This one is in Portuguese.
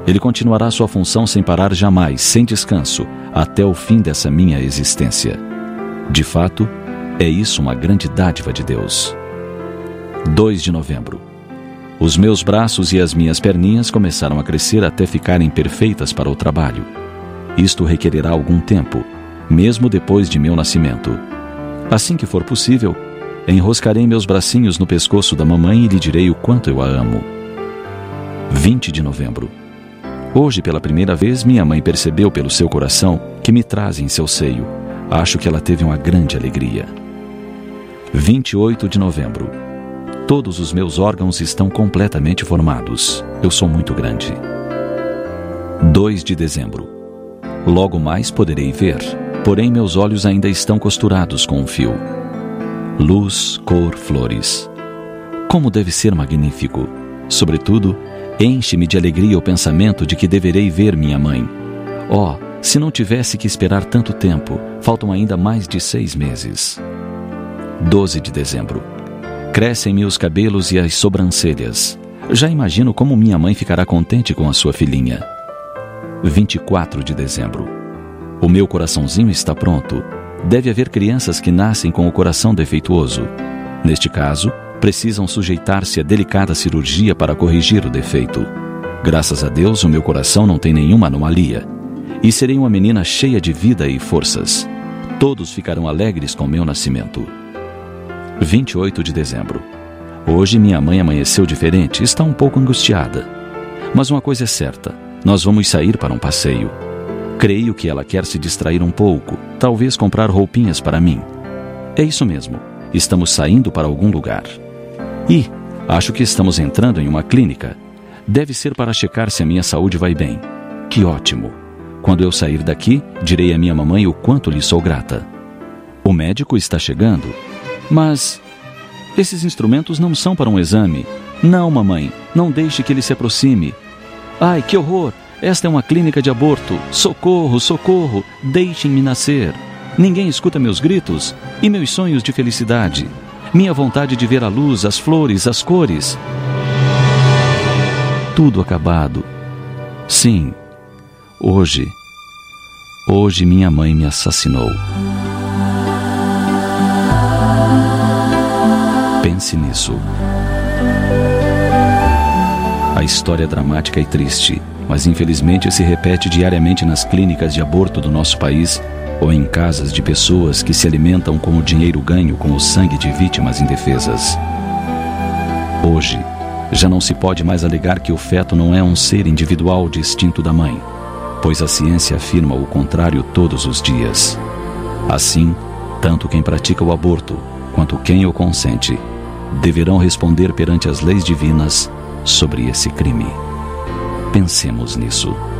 Ele continuará sua função sem parar jamais, sem descanso, até o fim dessa minha existência. De fato, é isso uma grande dádiva de Deus. 2 de novembro. Os meus braços e as minhas perninhas começaram a crescer até ficarem perfeitas para o trabalho. Isto requererá algum tempo, mesmo depois de meu nascimento. Assim que for possível, enroscarei meus bracinhos no pescoço da mamãe e lhe direi o quanto eu a amo. 20 de novembro. Hoje, pela primeira vez, minha mãe percebeu pelo seu coração que me traz em seu seio. Acho que ela teve uma grande alegria. 28 de novembro. Todos os meus órgãos estão completamente formados. Eu sou muito grande. 2 de dezembro. Logo mais poderei ver, porém meus olhos ainda estão costurados com um fio. Luz, cor, flores. Como deve ser magnífico! Sobretudo, enche-me de alegria o pensamento de que deverei ver minha mãe. Oh, se não tivesse que esperar tanto tempo, faltam ainda mais de 6 meses. 12 de dezembro. Crescem-me os cabelos e as sobrancelhas. Já imagino como minha mãe ficará contente com a sua filhinha. 24 de dezembro. O meu coraçãozinho está pronto. Deve haver crianças que nascem com o coração defeituoso. Neste caso, precisam sujeitar-se a delicada cirurgia para corrigir o defeito. Graças a Deus, o meu coração não tem nenhuma anomalia. E serei uma menina cheia de vida e forças. Todos ficarão alegres com meu nascimento. 28 de dezembro. Hoje minha mãe amanheceu diferente, está um pouco angustiada. Mas uma coisa é certa, nós vamos sair para um passeio. Creio que ela quer se distrair um pouco, talvez comprar roupinhas para mim. É isso mesmo, estamos saindo para algum lugar. E acho que estamos entrando em uma clínica. Deve ser para checar se a minha saúde vai bem. Que ótimo! Quando eu sair daqui, direi à minha mamãe o quanto lhe sou grata. O médico está chegando. Mas esses instrumentos não são para um exame. Não, mamãe, não deixe que ele se aproxime. Ai, que horror! Esta é uma clínica de aborto. Socorro, socorro! Deixem-me nascer. Ninguém escuta meus gritos e meus sonhos de felicidade. Minha vontade de ver a luz, as flores, as cores. Tudo acabado. Sim, hoje minha mãe me assassinou. Pense nisso. A história é dramática e triste, mas infelizmente se repete diariamente nas clínicas de aborto do nosso país ou em casas de pessoas que se alimentam com o dinheiro ganho com o sangue de vítimas indefesas. Hoje, já não se pode mais alegar que o feto não é um ser individual distinto da mãe, pois a ciência afirma o contrário todos os dias. Assim, tanto quem pratica o aborto quanto quem o consente deverão responder perante as leis divinas sobre esse crime. Pensemos nisso.